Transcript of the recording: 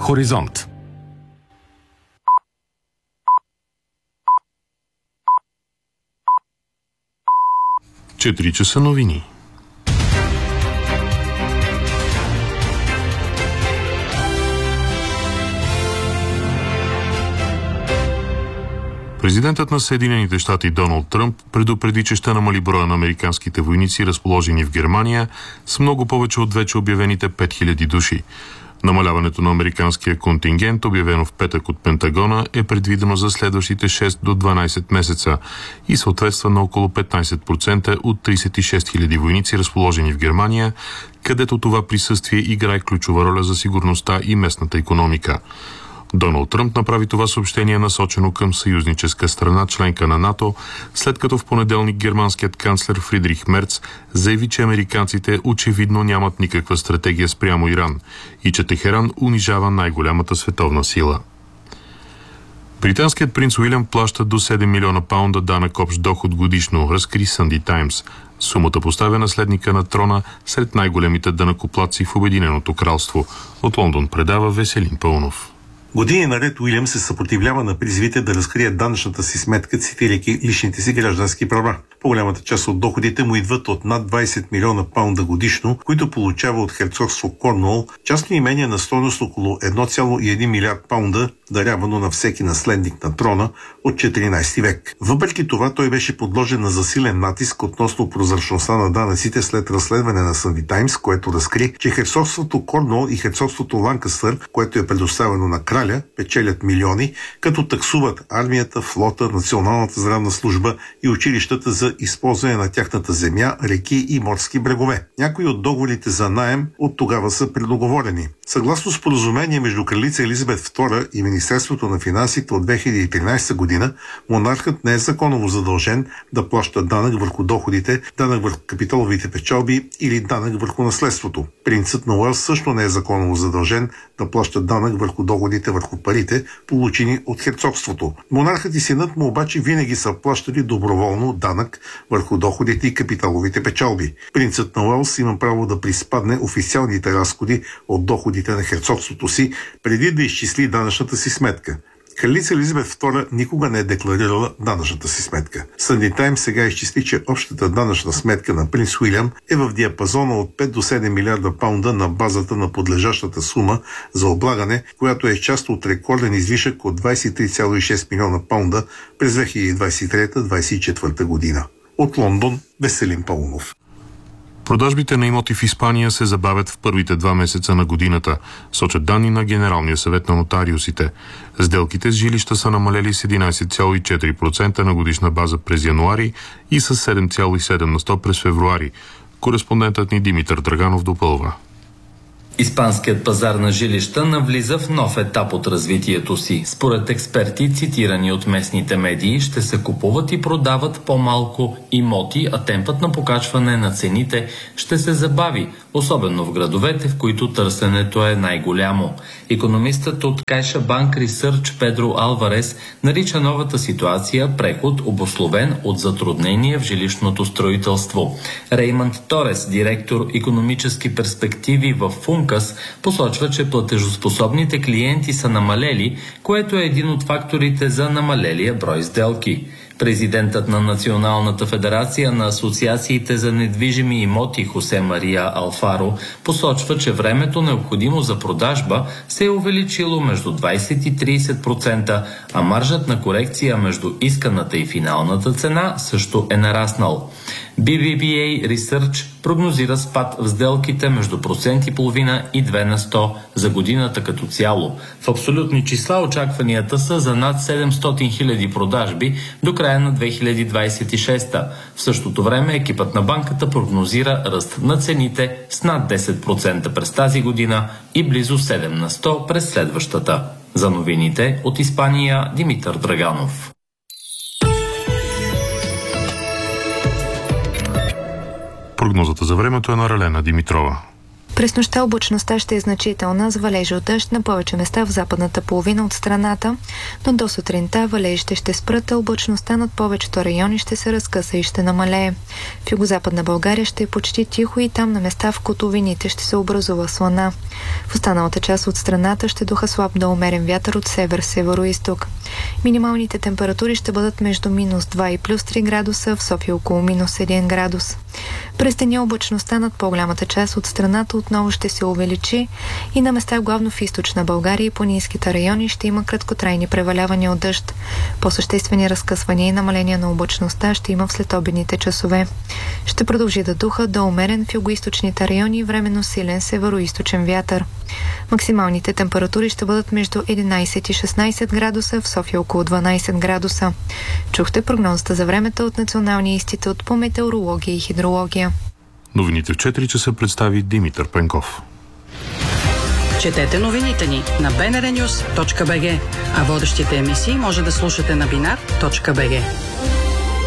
Хоризонт. Четири часа новини. Президентът на Съединените щати Доналд Тръмп предупреди, че ще намали броя на американските войници, разположени в Германия, с много повече от вече обявените 5000 души. Намаляването на американския контингент, обявено в петък от Пентагона, е предвидено за следващите 6 до 12 месеца и съответства на около 15% от 36 000 войници, разположени в Германия, където това присъствие играе ключова роля за сигурността и местната икономика. Доналд Тръмп направи това съобщение насочено към съюзническа страна, членка на НАТО, след като в понеделник германският канцлер Фридрих Мерц заяви, че американците очевидно нямат никаква стратегия спрямо Иран и че Техеран унижава най-голямата световна сила. Британският принц Уилям плаща до 7 милиона паунда данък общ доход годишно, разкри Сънди Таймс. Сумата поставя наследника на трона сред най-големите данъкоплатци в Обединеното кралство. От Лондон предава Веселин Пълнов. Години наред Уилям се съпротивлява на призивите да разкрие данъчната си сметка, цитирайки личните си граждански права. По-голямата част от доходите му идват от над 20 милиона паунда годишно, които получава от херцогство Корнуол, частно имение на стойност около 1,1 милиард паунда, дарявано на всеки наследник на трона от 14 век. Въпреки това, той беше подложен на засилен натиск относно прозрачността на данъците след разследване на Сънди Таймс, което разкри, че херцогството Корнуол и херцогството Ланкастър, което е предоставено на краля, печелят милиони, като таксуват армията, флота, Националната здравна служба и училищата за използване на тяхната земя, реки и морски брегове. Някои от договорите за наем от тогава са предоговорени. Съгласно споразумение между кралица Елизабет II и Министерството на финансите от 2013 година, монархът не е законово задължен да плаща данък върху доходите, данък върху капиталовите печалби или данък върху наследството. Принцът на Уелс също не е законово задължен да плаща данък върху доходите върху парите, получени от херцогството. Монархът и синът му обаче винаги са плащали доброволно данък върху доходите и капиталовите печалби. Принцът на Уелс има право да приспадне официалните разходи от доходите на херцогството си, преди да изчисли данъчната си сметка. Кралица Елизабет II никога не е декларирала данъчната си сметка. Сънди Таймс сега изчисли, че общата данъчна сметка на принц Уилям е в диапазона от 5 до 7 милиарда паунда на базата на подлежащата сума за облагане, която е част от рекорден излишък от 23,6 милиона паунда през 2023-2024 година. От Лондон, Веселин Пълнов. Продажбите на имоти в Испания се забавят в първите 2 месеца на годината, сочат данни на Генералния съвет на нотариусите. Сделките с жилища са намалели с 11,4% на годишна база през януари и с 7,7 на 100 през февруари. Кореспондентът ни Димитър Драганов допълва. Испанският пазар на жилища навлиза в нов етап от развитието си. Според експерти, цитирани от местните медии, ще се купуват и продават по-малко имоти, а темпът на покачване на цените ще се забави, особено в градовете, в които търсенето е най-голямо. Икономистът от CaixaBank Research Педро Алварес нарича новата ситуация преход, обусловен от затруднение в жилищното строителство. Реймънд Торес, директор икономически перспективи в ФУНКАС, посочва, че платежоспособните клиенти са намалели, което е един от факторите за намалелия брой сделки. Президентът на Националната федерация на асоциациите за недвижими имоти Хосе Мария Алфаро посочва, че времето необходимо за продажба се е увеличило между 20 и 30%, а маржът на корекция между исканата и финалната цена също е нараснал. BBVA Research прогнозира спад в сделките между 1,5% и 2% за годината като цяло. В абсолютни числа очакванията са за над 700 000 продажби до края на 2026. В същото време екипът на банката прогнозира ръст на цените с над 10% през тази година и близо 7% през следващата. За новините от Испания, Димитър Драганов. Прогнозата за времето е на Ралена Димитрова. През нощта облачността ще е значителна с валежи от дъжд на повече места в западната половина от страната, но до сутринта валежите ще спрат, а облачността над повечето райони ще се разкъса и ще намалее. В югозападна България ще е почти тихо и там на места в котловините ще се образува слана. В останалата част от страната ще духа слаб до умерен вятър от север-североизток. Минималните температури ще бъдат между -2 и +3 градуса, в София около -1 градус. През деня облачността над по-голямата част от страната отново ще се увеличи и на места главно в източна България и планинските райони ще има краткотрайни превалявания от дъжд. По-съществени разкъсвания и намаления на облачността ще има в следобедните часове. Ще продължи да духа до умерен в югоизточните райони и временно силен североизточен вятър. Максималните температури ще бъдат между 11 и 16 градуса, в София около 12 градуса. Чухте прогнозата за времето от Националния институт по метеорология и хидрология. Новините в 4 часа представи Димитър Пенков. Четете новините ни на bnrnews.bg, а водещите емисии може да слушате на binar.bg.